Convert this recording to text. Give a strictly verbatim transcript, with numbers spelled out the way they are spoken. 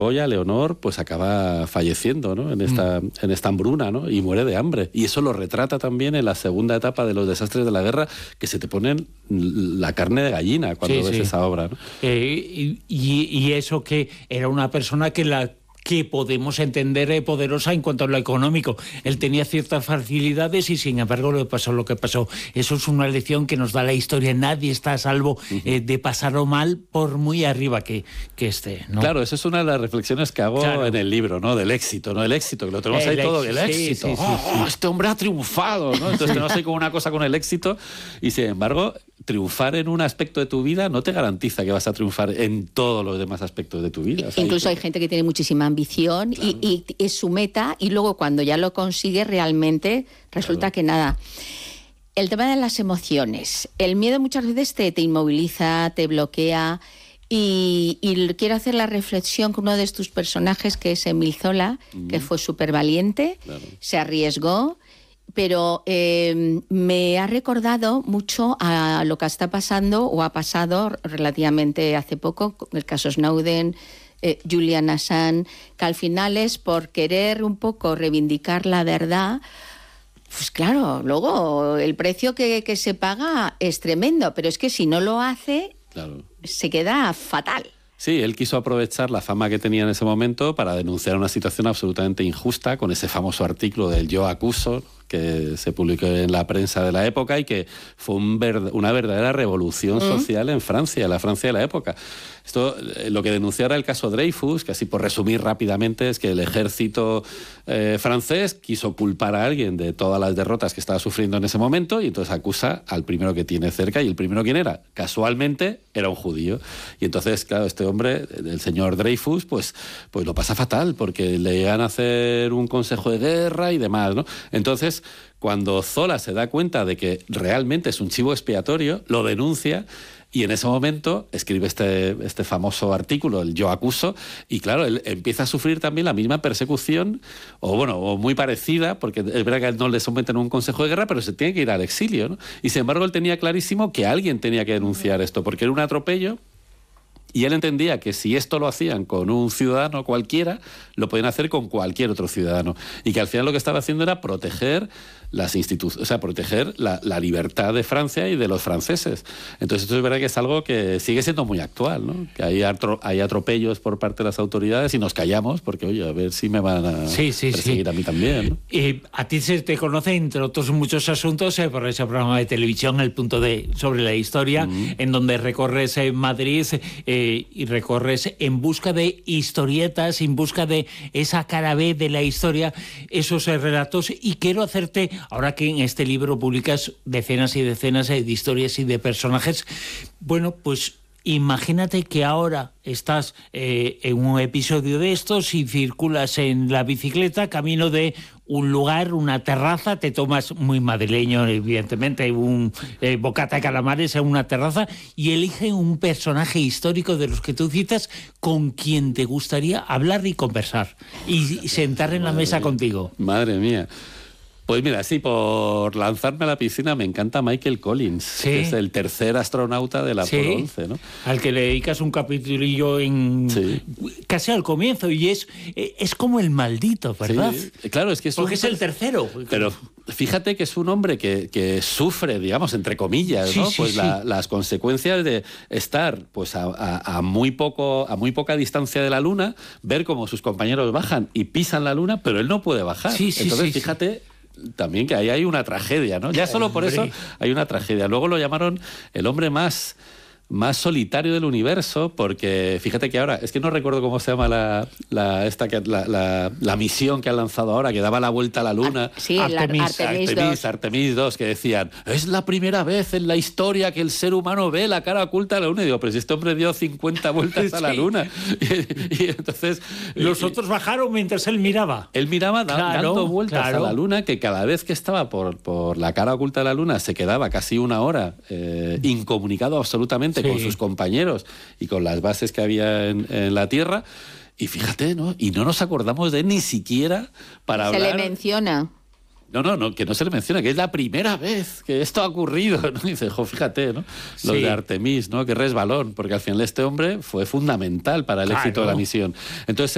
Goya, Leonor, pues acaba falleciendo, ¿no? en, esta, mm. en esta hambruna, ¿no? Y muere de hambre. Y eso lo retrata también en la segunda etapa de los desastres de la guerra, que se te ponen la carne de gallina cuando sí, ves sí. esa obra, ¿no? Eh, y, y eso que era una persona que la... que podemos entender eh, poderosa en cuanto a lo económico. Él tenía ciertas facilidades y sin embargo le pasó lo que pasó. Eso es una lección que nos da la historia. Nadie está a salvo eh, de pasarlo mal por muy arriba que, que esté, ¿no? Claro, esa es una de las reflexiones que hago claro. en el libro, ¿no? Del éxito, ¿no? El éxito, que lo tenemos el ahí todo, el éxito. Sí, sí, oh, sí, sí. Este hombre ha triunfado, ¿no? Entonces tenemos ahí como una cosa con el éxito y sin embargo triunfar en un aspecto de tu vida no te garantiza que vas a triunfar en todos los demás aspectos de tu vida. O sea, incluso hay gente que tiene muchísima ambición claro. y, y es su meta y luego cuando ya lo consigue realmente resulta claro. que nada. El tema de las emociones. El miedo muchas veces te, te inmoviliza, te bloquea y, y quiero hacer la reflexión con uno de tus personajes que es Emil Zola, mm. que fue súper valiente, claro. se arriesgó. Pero eh, me ha recordado mucho a lo que está pasando o ha pasado relativamente hace poco, el caso Snowden, eh, Julian Assange, que al final es por querer un poco reivindicar la verdad. Pues claro, luego el precio que, que se paga es tremendo, pero es que si no lo hace, claro. se queda fatal. Sí, él quiso aprovechar la fama que tenía en ese momento para denunciar una situación absolutamente injusta con ese famoso artículo del Yo acuso, que se publicó en la prensa de la época y que fue un ver, una verdadera revolución mm. social en Francia, la Francia de la época. Esto, lo que denunció era el caso Dreyfus, que así por resumir rápidamente es que el ejército eh, francés quiso culpar a alguien de todas las derrotas que estaba sufriendo en ese momento y entonces acusa al primero que tiene cerca. ¿Y el primero quién era? Casualmente era un judío. Y entonces, claro, este hombre, el señor Dreyfus, pues, pues lo pasa fatal porque le llegan a hacer un consejo de guerra y demás, ¿no? Entonces, cuando Zola se da cuenta de que realmente es un chivo expiatorio, lo denuncia y en ese momento escribe este, este famoso artículo, el Yo acuso, y claro, él empieza a sufrir también la misma persecución, o bueno, o muy parecida, porque es verdad que él no le someten a un consejo de guerra, pero se tiene que ir al exilio, ¿no? Y sin embargo él tenía clarísimo que alguien tenía que denunciar esto, porque era un atropello. Y él entendía que si esto lo hacían con un ciudadano cualquiera, lo podían hacer con cualquier otro ciudadano. Y que al final lo que estaba haciendo era proteger las instituciones, o sea, proteger la, la libertad de Francia y de los franceses. Entonces esto es verdad que es algo que sigue siendo muy actual, ¿no? Que hay, atro, hay atropellos por parte de las autoridades y nos callamos porque, oye, a ver si me van a sí, sí, perseguir sí. a mí también, ¿no? Y a ti se te conoce, entre otros muchos asuntos, eh, por ese programa de televisión, El Punto de sobre la historia, mm. en donde recorres eh, Madrid eh, y recorres en busca de historietas, en busca de esa cara B de la historia, esos eh, relatos. Y quiero hacerte, ahora que en este libro publicas decenas y decenas de historias y de personajes, bueno, pues imagínate que ahora estás eh, en un episodio de estos y circulas en la bicicleta camino de un lugar, una terraza, te tomas muy madrileño, evidentemente, un eh, bocata de calamares en una terraza y elige un personaje histórico de los que tú citas con quien te gustaría hablar y conversar y sentar en la mesa mía. contigo. Madre mía. Pues mira, sí, por lanzarme a la piscina me encanta Michael Collins, sí. que es el tercer astronauta del Apolo sí. once, ¿no? Al que le dedicas un capitulillo en sí. casi al comienzo y es, es como el maldito, ¿verdad? Sí. Claro, es que es porque un... es el tercero. Pero fíjate que es un hombre que, que sufre, digamos, entre comillas, sí, ¿no? Sí, pues sí. La, las consecuencias de estar pues a, a, a, muy poco, a muy poca distancia de la Luna, ver cómo sus compañeros bajan y pisan la Luna, pero él no puede bajar. Sí, sí, Entonces, sí, fíjate... Sí. También que ahí hay una tragedia, ¿no? Ya solo por eso hay una tragedia. Luego lo llamaron el hombre más, más solitario del universo, porque fíjate que ahora, es que no recuerdo cómo se llama la, la, esta, la, la, la misión que han lanzado ahora, que daba la vuelta a la Luna. Ar sí, Artemis, Artemis, Artemis, Artemis dos, que decían, es la primera vez en la historia que el ser humano ve la cara oculta de la Luna. Y digo, pero si este hombre dio cincuenta vueltas sí. a la Luna. Y, y entonces... Los y, otros bajaron mientras él miraba. Él miraba da, claro, dando vueltas claro. a la Luna, que cada vez que estaba por, por la cara oculta de la Luna se quedaba casi una hora eh, incomunicado absolutamente sí. con sus compañeros y con las bases que había en, en la Tierra. Y fíjate, ¿no? Y no nos acordamos de él ni siquiera para se hablar... Se le menciona. No, no, no, que no se le menciona, que es la primera vez que esto ha ocurrido, ¿no? Y dice, jo, fíjate, ¿no? Sí. Lo de Artemis, ¿no? Qué resbalón, porque al final este hombre fue fundamental para el claro. éxito de la misión. Entonces